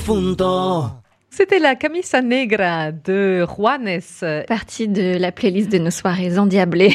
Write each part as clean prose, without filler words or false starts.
profundo. C'était la Camisa Negra de Juanes. Partie de la playlist de nos soirées endiablées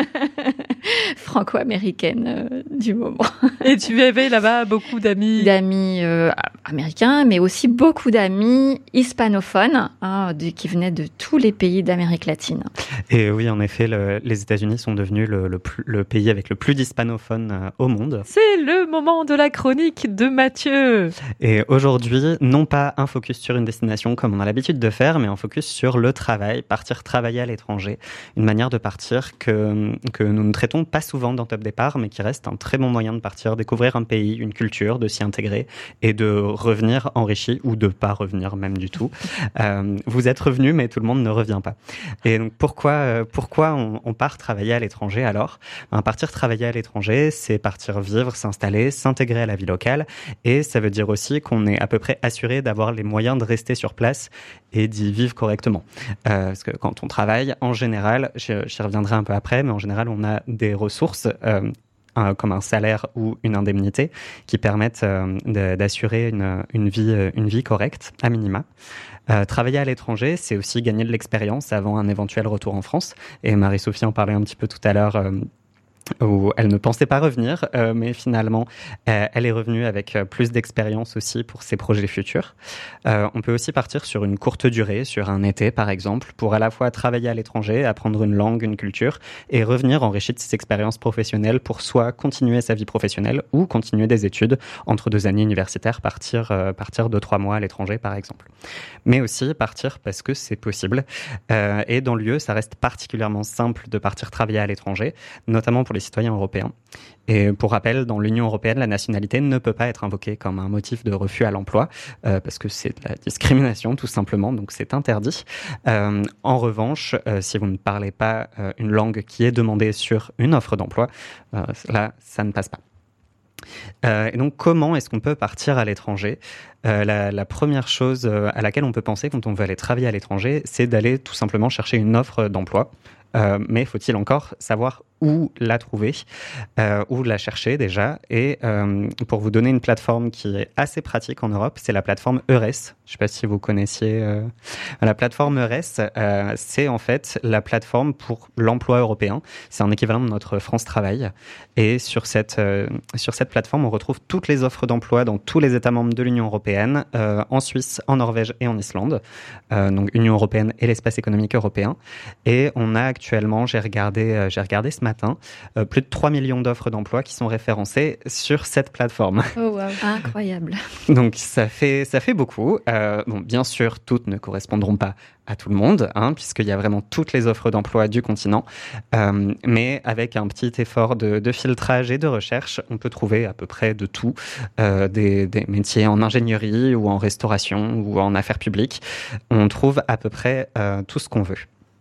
franco-américaines du moment. Et tu avais là-bas beaucoup d'amis américains, mais aussi beaucoup d'amis hispanophones qui venaient de tous les pays d'Amérique latine. Et oui, en effet, les États-Unis sont devenus le pays avec le plus d'hispanophones au monde. C'est le moment de la chronique de Mathieu. Et aujourd'hui, non pas un focus sur une destination comme on a l'habitude de faire, mais un focus sur le travail, partir travailler à l'étranger. Une manière de partir que nous ne traitons pas souvent dans Top Départ, mais qui reste un très bon moyen de partir découvrir un pays, une culture, de s'y intégrer et de revenir enrichi ou de pas revenir même du tout. Vous êtes revenu, mais tout le monde ne revient pas. Et donc pourquoi on part travailler à l'étranger alors ? Partir travailler à l'étranger, c'est partir vivre, s'installer, s'intégrer à la vie locale, et ça veut dire aussi qu'on est à peu près assuré d'avoir les moyens de rester sur place et d'y vivre correctement. Parce que quand on travaille, en général, j'y reviendrai un peu après, mais en général, on a des ressources comme un salaire ou une indemnité qui permettent d'assurer une vie correcte, à minima. Travailler à l'étranger, c'est aussi gagner de l'expérience avant un éventuel retour en France. Et Marie-Sophie en parlait un petit peu tout à l'heure, où elle ne pensait pas revenir, mais finalement, elle est revenue avec plus d'expérience aussi pour ses projets futurs. On peut aussi partir sur une courte durée, sur un été par exemple, pour à la fois travailler à l'étranger, apprendre une langue, une culture, et revenir enrichi de ses expériences professionnelles pour soit continuer sa vie professionnelle ou continuer des études entre 2 années universitaires, partir 2-3 mois à l'étranger par exemple. Mais aussi partir parce que c'est possible. Et dans le lieu, ça reste particulièrement simple de partir travailler à l'étranger, notamment pour les citoyens européens. Et pour rappel, dans l'Union européenne, la nationalité ne peut pas être invoquée comme un motif de refus à l'emploi, parce que c'est de la discrimination tout simplement, donc c'est interdit. En revanche, si vous ne parlez pas une langue qui est demandée sur une offre d'emploi, là, ça ne passe pas. Et donc, comment est-ce qu'on peut partir à l'étranger ? La première chose à laquelle on peut penser quand on veut aller travailler à l'étranger, c'est d'aller tout simplement chercher une offre d'emploi. Mais faut-il encore savoir où la trouver, où la chercher déjà. Et pour vous donner une plateforme qui est assez pratique en Europe, c'est la plateforme Eures. Je ne sais pas si vous connaissiez. La plateforme Eures, c'est en fait la plateforme pour l'emploi européen. C'est un équivalent de notre France Travail. Et sur cette plateforme, on retrouve toutes les offres d'emploi dans tous les États membres de l'Union européenne, en Suisse, en Norvège et en Islande. Donc Union européenne et l'espace économique européen. Et on a actuellement, j'ai regardé ce matin, plus de 3 millions d'offres d'emploi qui sont référencées sur cette plateforme. Oh wow, incroyable. Donc ça fait beaucoup. Bon, bien sûr, toutes ne correspondront pas à tout le monde, puisqu'il y a vraiment toutes les offres d'emploi du continent. Mais avec un petit effort de filtrage et de recherche, on peut trouver à peu près de tout, des métiers en ingénierie ou en restauration ou en affaires publiques. On trouve à peu près tout ce qu'on veut.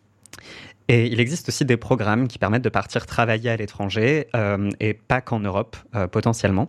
Et il existe aussi des programmes qui permettent de partir travailler à l'étranger, et pas qu'en Europe, potentiellement.